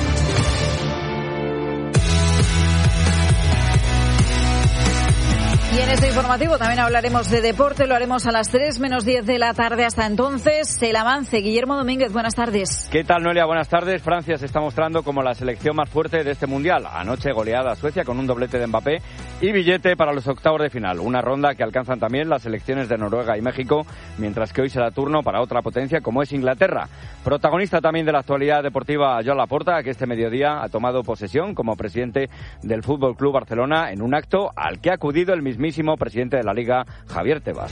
Speaker 5: Y en este informativo también hablaremos de deporte, lo haremos a las tres menos diez de la tarde. Hasta entonces, el avance. Guillermo Domínguez, buenas tardes.
Speaker 27: ¿Qué tal, Noelia? Buenas tardes. Francia se está mostrando como la selección más fuerte de este Mundial. Anoche goleada a Suecia con un doblete de Mbappé y billete para los octavos de final. Una ronda que alcanzan también las selecciones de Noruega y México, mientras que hoy será turno para otra potencia como es Inglaterra. Protagonista también de la actualidad deportiva, Joan Laporta, que este mediodía ha tomado posesión como presidente del Fútbol Club Barcelona en un acto al que ha acudido el mismísimo presidente de la Liga, Javier Tebas.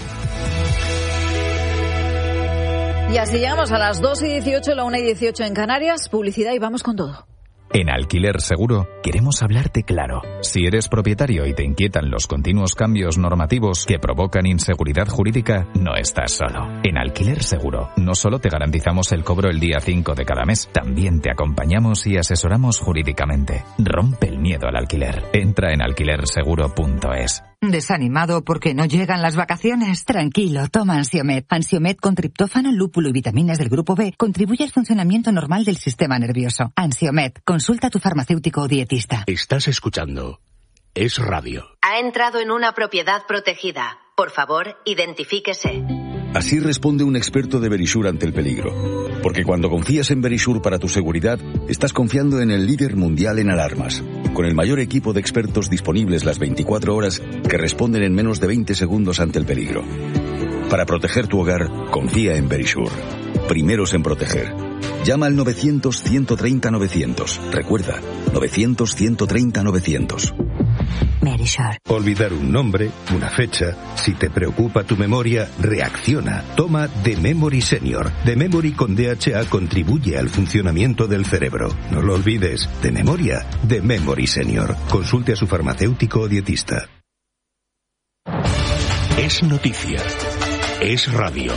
Speaker 5: Y así llegamos a las dos y dieciocho, la una y dieciocho en Canarias. Publicidad y vamos con todo.
Speaker 28: En Alquiler Seguro queremos hablarte claro. Si eres propietario y te inquietan los continuos cambios normativos que provocan inseguridad jurídica, no estás solo. En Alquiler Seguro no solo te garantizamos el cobro el día cinco de cada mes, también te acompañamos y asesoramos jurídicamente. Rompe el miedo al alquiler. Entra en alquiler seguro punto es.
Speaker 29: ¿Desanimado porque no llegan las vacaciones? Tranquilo, toma Ansiomed. Ansiomed con triptófano, lúpulo y vitaminas del grupo B contribuye al funcionamiento normal del sistema nervioso. Ansiomed, consulta a tu farmacéutico o dietista.
Speaker 4: Estás escuchando Es Radio.
Speaker 30: Ha entrado en una propiedad protegida. Por favor, identifíquese.
Speaker 1: Así responde un experto de Verisure ante el peligro. Porque cuando confías en Verisure para tu seguridad, estás confiando en el líder mundial en alarmas, con el mayor equipo de expertos disponibles las veinticuatro horas que responden en menos de veinte segundos ante el peligro. Para proteger tu hogar, confía en Verisure. Primeros en proteger. Llama al novecientos, ciento treinta, novecientos. Recuerda, novecientos, ciento treinta, novecientos.
Speaker 2: Verisure. Olvidar un nombre, una fecha. Si te preocupa tu memoria, reacciona. Toma The Memory Senior. The Memory con D H A contribuye al funcionamiento del cerebro. No lo olvides. De memoria, The Memory Senior. Consulte a su farmacéutico o dietista.
Speaker 4: Es noticia. Es radio.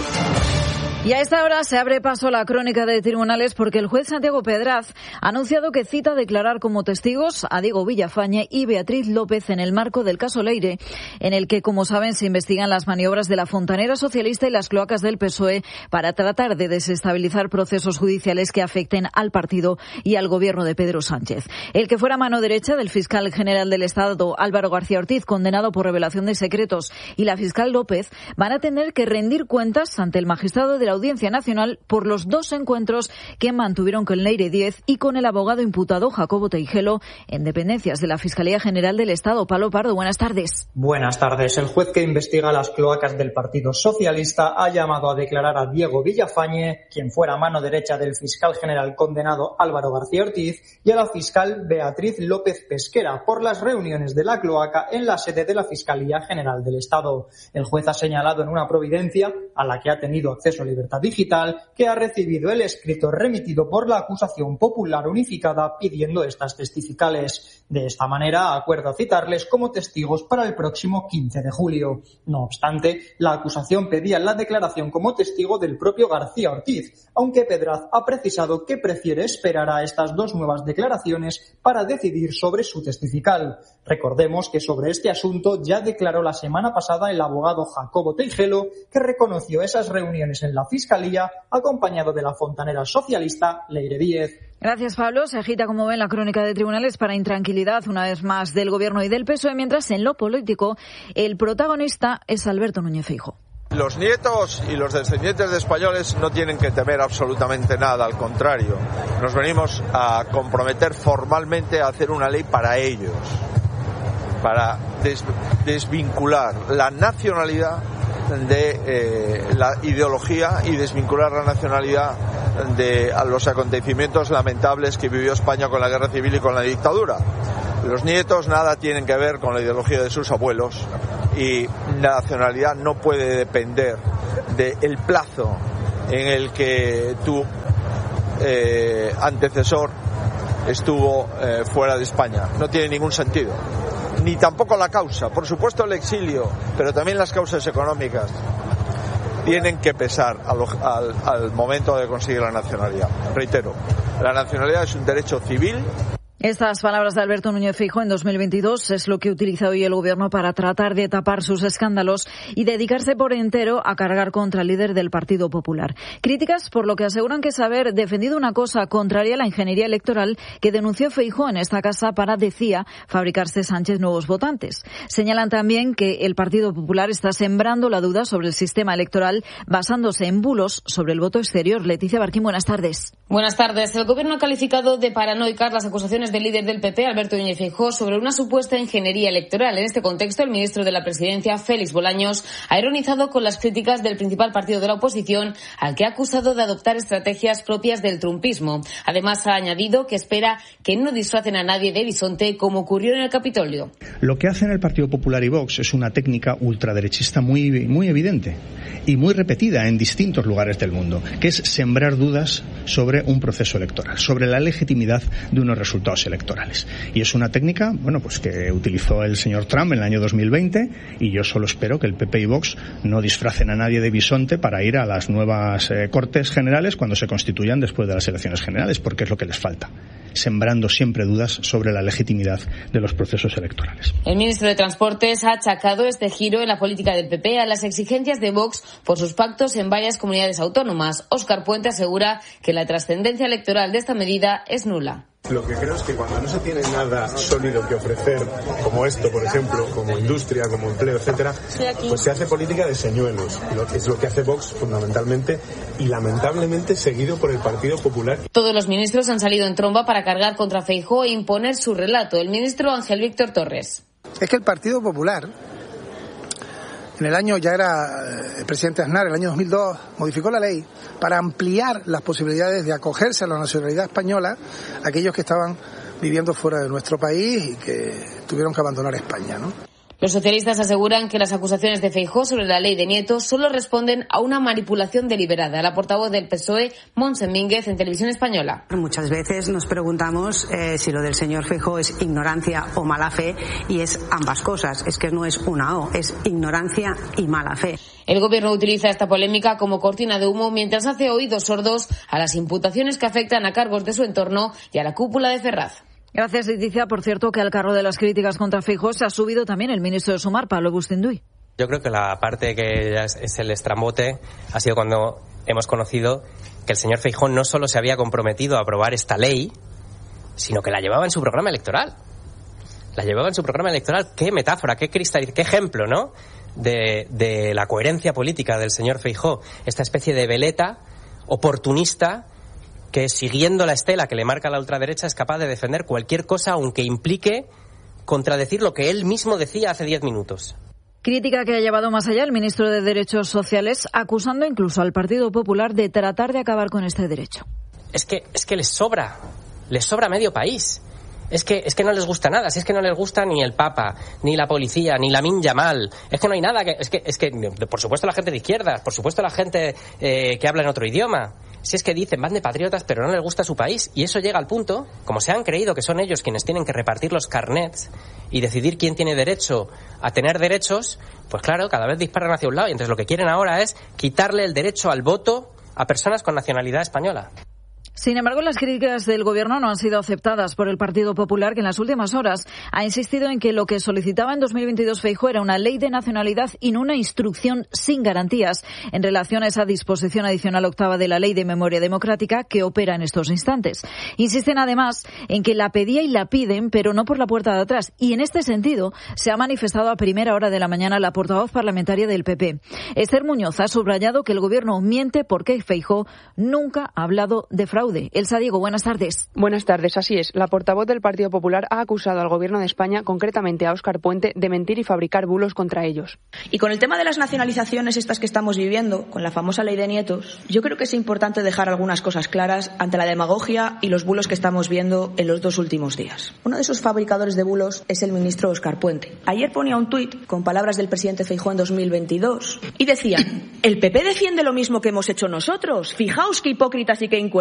Speaker 5: Y a esta hora se abre paso la crónica de tribunales porque el juez Santiago Pedraz ha anunciado que cita a declarar como testigos a Diego Villafañe y Beatriz López en el marco del caso Leire, en el que, como saben, se investigan las maniobras de la fontanera socialista y las cloacas del P S O E para tratar de desestabilizar procesos judiciales que afecten al partido y al gobierno de Pedro Sánchez. El que fuera mano derecha del fiscal general del Estado, Álvaro García Ortiz, condenado por revelación de secretos, y la fiscal López van a tener que rendir cuentas ante el magistrado de la Audiencia Nacional por los dos encuentros que mantuvieron con Leire Díez y con el abogado imputado Jacobo Teijelo en dependencias de la Fiscalía General del Estado. Pablo Pardo, buenas tardes.
Speaker 6: Buenas tardes. El juez que investiga las cloacas del Partido Socialista ha llamado a declarar a Diego Villafañe, quien fuera mano derecha del fiscal general condenado Álvaro García Ortiz, y a la fiscal Beatriz López Pesquera por las reuniones de la cloaca en la sede de la Fiscalía General del Estado. El juez ha señalado en una providencia, a la que ha tenido acceso libre Digital, que ha recibido el escrito remitido por la acusación popular unificada pidiendo estas testificales. De esta manera, acuerda citarles como testigos para el próximo quince de julio. No obstante, la acusación pedía la declaración como testigo del propio García Ortiz, aunque Pedraz ha precisado que prefiere esperar a estas dos nuevas declaraciones para decidir sobre su testifical. Recordemos que sobre este asunto ya declaró la semana pasada el abogado Jacobo Teijelo, que reconoció esas reuniones en la Fiscalía, acompañado de la fontanera socialista Leire Díez.
Speaker 5: Gracias, Pablo. Se agita, como ven, la crónica de tribunales para intranquilidad, una vez más, del Gobierno y del P S O E, mientras en lo político el protagonista es Alberto Núñez Feijóo.
Speaker 3: Los nietos y los descendientes de españoles no tienen que temer absolutamente nada, al contrario. Nos venimos a comprometer formalmente a hacer una ley para ellos, para des- desvincular la nacionalidad de eh, la ideología y desvincular la nacionalidad de a los acontecimientos lamentables que vivió España con la guerra civil y con la dictadura. Los nietos nada tienen que ver con la ideología de sus abuelos y la nacionalidad no puede depender del plazo en el que tu eh, antecesor estuvo eh, fuera de España. No tiene ningún sentido. Ni tampoco la causa. Por supuesto el exilio, pero también las causas económicas tienen que pesar a lo, al, al momento de conseguir la nacionalidad. Reitero, la nacionalidad es un derecho civil.
Speaker 5: Estas palabras de Alberto Núñez Feijóo en dos mil veintidós es lo que utiliza hoy el Gobierno para tratar de tapar sus escándalos y dedicarse por entero a cargar contra el líder del Partido Popular. Críticas por lo que aseguran que es haber defendido una cosa contraria a la ingeniería electoral que denunció Feijóo en esta casa para, decía, fabricarse Sánchez nuevos votantes. Señalan también que el Partido Popular está sembrando la duda sobre el sistema electoral basándose en bulos sobre el voto exterior. Leticia Barquín, buenas tardes.
Speaker 7: Buenas tardes. El Gobierno ha calificado de paranoicas las acusaciones del líder del P P, Alberto Núñez Feijóo, sobre una supuesta ingeniería electoral. En este contexto, el ministro de la Presidencia, Félix Bolaños, ha ironizado con las críticas del principal partido de la oposición, al que ha acusado de adoptar estrategias propias del trumpismo. Además, ha añadido que espera que no disfracen a nadie de bisonte, como ocurrió en el Capitolio.
Speaker 9: Lo que hacen el Partido Popular y Vox es una técnica ultraderechista muy, muy evidente y muy repetida en distintos lugares del mundo, que es sembrar dudas sobre un proceso electoral, sobre la legitimidad de unos resultados electorales. Y es una técnica, bueno, pues que utilizó el señor Trump en el año dos mil veinte, y yo solo espero que el P P y Vox no disfracen a nadie de bisonte para ir a las nuevas eh, Cortes Generales cuando se constituyan después de las elecciones generales, porque es lo que les falta, sembrando siempre dudas sobre la legitimidad de los procesos electorales.
Speaker 7: El ministro de Transportes ha achacado este giro en la política del P P a las exigencias de Vox por sus pactos en varias comunidades autónomas. Óscar Puente asegura que la trascendencia electoral de esta medida es nula.
Speaker 8: Lo que creo es que cuando no se tiene nada sólido que ofrecer, como esto, por ejemplo, como industria, como empleo, etcétera, pues se hace política de señuelos, lo que es lo que hace Vox fundamentalmente y lamentablemente seguido por el Partido Popular.
Speaker 7: Todos los ministros han salido en tromba para cargar contra Feijóo e imponer su relato. El ministro Ángel Víctor Torres.
Speaker 10: Es que el Partido Popular, en el año, ya era el presidente Aznar, en el año dos mil dos, modificó la ley para ampliar las posibilidades de acogerse a la nacionalidad española a aquellos que estaban viviendo fuera de nuestro país y que tuvieron que abandonar España, ¿no?
Speaker 7: Los socialistas aseguran que las acusaciones de Feijóo sobre la ley de Nieto solo responden a una manipulación deliberada. La portavoz del P S O E, Montse Mínguez, en Televisión Española.
Speaker 19: Muchas veces nos preguntamos eh, si lo del señor Feijóo es ignorancia o mala fe, y es ambas cosas. Es que no es una o, es ignorancia y mala fe.
Speaker 7: El gobierno utiliza esta polémica como cortina de humo mientras hace oídos sordos a las imputaciones que afectan a cargos de su entorno y a la cúpula de Ferraz.
Speaker 5: Gracias, Leticia. Por cierto, que al carro de las críticas contra Feijóo se ha subido también el ministro de Sumar, Pablo Bustinduy.
Speaker 12: Yo creo que la parte que ya es, es el estrambote ha sido cuando hemos conocido que el señor Feijóo no solo se había comprometido a aprobar esta ley, sino que la llevaba en su programa electoral. La llevaba en su programa electoral. Qué metáfora, qué cristal, qué ejemplo, ¿no? De, de la coherencia política del señor Feijóo. Esta especie de veleta oportunista que, siguiendo la estela que le marca la ultraderecha, es capaz de defender cualquier cosa, aunque implique contradecir lo que él mismo decía hace diez minutos.
Speaker 5: Crítica que ha llevado más allá el ministro de Derechos Sociales, acusando incluso al Partido Popular de tratar de acabar con este derecho.
Speaker 12: Es que, es que les sobra, les sobra medio país. Es que, es que no les gusta nada, si es que no les gusta ni el Papa, ni la policía, ni Lamine Yamal. Es que no hay nada que... Es que, es que por supuesto la gente de izquierdas, por supuesto la gente eh, que habla en otro idioma. Si es que dicen, van de patriotas, pero no les gusta su país. Y eso llega al punto, como se han creído que son ellos quienes tienen que repartir los carnets y decidir quién tiene derecho a tener derechos, pues claro, cada vez disparan hacia un lado. Y entonces lo que quieren ahora es quitarle el derecho al voto a personas con nacionalidad española.
Speaker 5: Sin embargo, las críticas del Gobierno no han sido aceptadas por el Partido Popular, que en las últimas horas ha insistido en que lo que solicitaba en dos mil veintidós Feijóo era una ley de nacionalidad y no una instrucción sin garantías en relación a esa disposición adicional octava de la Ley de Memoria Democrática que opera en estos instantes. Insisten además en que la pedía y la piden, pero no por la puerta de atrás. Y en este sentido se ha manifestado a primera hora de la mañana la portavoz parlamentaria del P P. Esther Muñoz ha subrayado que el Gobierno miente porque Feijóo nunca ha hablado de fraude. Elsa Diego, buenas tardes.
Speaker 20: Buenas tardes, así es. La portavoz del Partido Popular ha acusado al Gobierno de España, concretamente a Óscar Puente, de mentir y fabricar bulos contra ellos.
Speaker 21: Y con el tema de las nacionalizaciones estas que estamos viviendo, con la famosa ley de nietos, yo creo que es importante dejar algunas cosas claras ante la demagogia y los bulos que estamos viendo en los dos últimos días. Uno de esos fabricadores de bulos es el ministro Óscar Puente. Ayer ponía un tuit con palabras del presidente Feijóo en dos mil veintidós y decía: el P P defiende lo mismo que hemos hecho nosotros. Fijaos qué hipócritas y qué incoherentes.